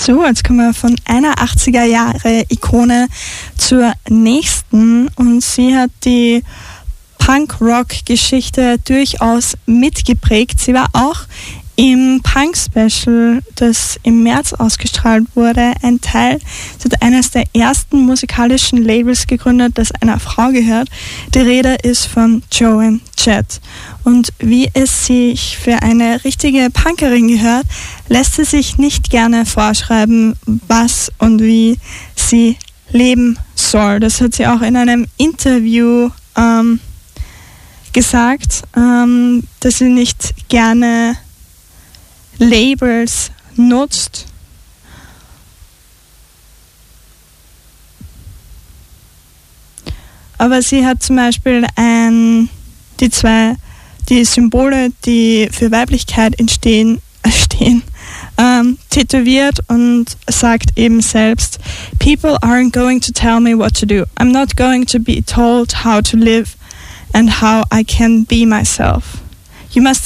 So, jetzt kommen wir von einer 80er-Jahre-Ikone zur nächsten, und sie hat die Punk-Rock-Geschichte durchaus mitgeprägt. Sie war auch im Punk-Special, das im März ausgestrahlt wurde, ein Teil. Sie hat eines der ersten musikalischen Labels gegründet, das einer Frau gehört. Die Rede ist von Joan Jett. Und wie es sich für eine richtige Punkerin gehört, lässt sie sich nicht gerne vorschreiben, was und wie sie leben soll. Das hat sie auch in einem Interview gesagt, dass sie nicht gerne Labels nutzt. Aber sie hat zum Beispiel die Symbole, die für Weiblichkeit stehen, tätowiert und sagt eben selbst: People aren't going to tell me what to do. I'm not going to be told how to live and how I can be myself. You must